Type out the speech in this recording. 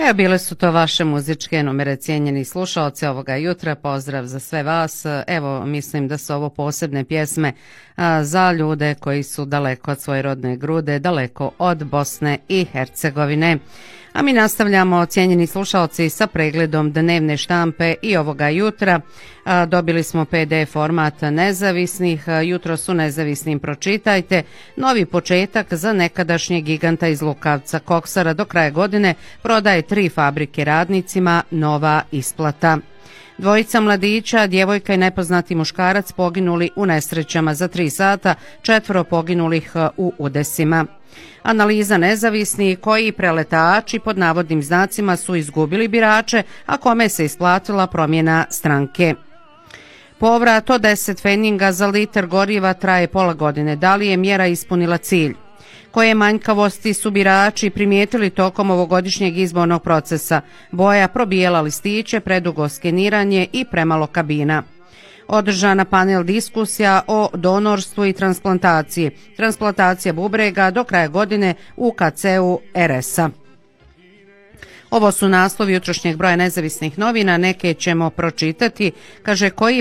Evo, bile su to vaše muzičke numere, cijenjeni slušalci ovoga jutra. Pozdrav za sve vas. Evo, mislim da su ovo posebne pjesme za ljude koji su daleko od svoje rodne grude, daleko od Bosne i Hercegovine. A mi nastavljamo, cijenjeni slušalci, sa pregledom dnevne štampe i ovoga jutra. Dobili smo PDF format nezavisnih, jutro su nezavisnim pročitajte. Novi početak za nekadašnjeg giganta iz Lukavca. Koksara do kraja godine prodaje 3 fabrike radnicima, nova isplata. Dvojica mladića, djevojka i nepoznati muškarac poginuli u nesrećama za 3 sata, 4 poginulih u udesima. Analiza nezavisni koji preletači pod navodnim znacima su izgubili birače, a kome se isplatila promjena stranke. Povrat od 10 pfeninga za liter goriva traje pola godine. Da li je mjera ispunila cilj? Koje manjkavosti su birači primijetili tokom ovogodišnjeg izbornog procesa? Boja probijela listiće, predugo skeniranje i premalo kabina. Održana panel diskusija o donorstvu i transplantaciji. Transplantacija bubrega do kraja godine u KC-u RS-a. Ovo su naslovi jutrošnjeg broja nezavisnih novina, neke ćemo pročitati. Kaže, koji